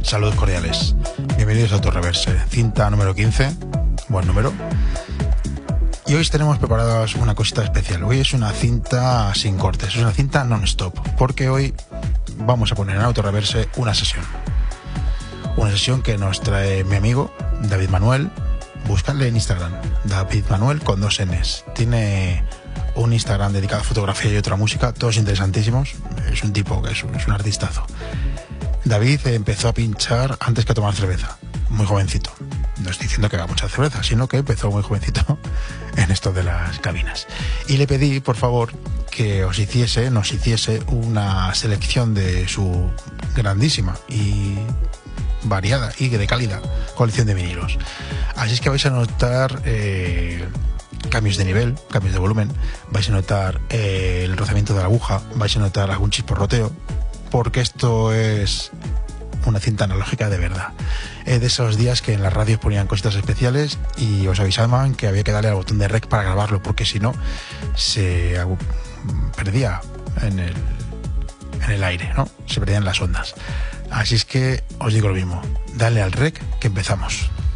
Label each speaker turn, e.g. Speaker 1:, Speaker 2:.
Speaker 1: Saludos cordiales. Bienvenidos a Autoreverse, cinta número 15, buen número. Y hoy tenemos preparadas una cosita especial. Hoy es una cinta sin cortes, es una cinta non-stop, porque hoy vamos a poner en Autoreverse una sesión. Una sesión que nos trae mi amigo David Manuel. Buscadle en Instagram, David Manuel con 2 Ns. Tiene un Instagram dedicado a fotografía y otra música, todos interesantísimos. Es un tipo que es un artistazo. David empezó a pinchar antes que a tomar cerveza, muy jovencito. No estoy diciendo que haga mucha cerveza, sino que empezó muy jovencito en esto de las cabinas. Y le pedí, por favor, que nos hiciese una selección de su grandísima y variada y de calidad colección de vinilos. Así es que vais a notar cambios de nivel, cambios de volumen, vais a notar el rozamiento de la aguja, vais a notar algún chisporroteo, porque esto es una cinta analógica de verdad. De esos días que en las radios ponían cositas especiales y os avisaban que había que darle al botón de rec para grabarlo, porque si no se perdía en el aire, ¿no? Se perdían las ondas. Así es que os digo lo mismo, dale al rec que empezamos.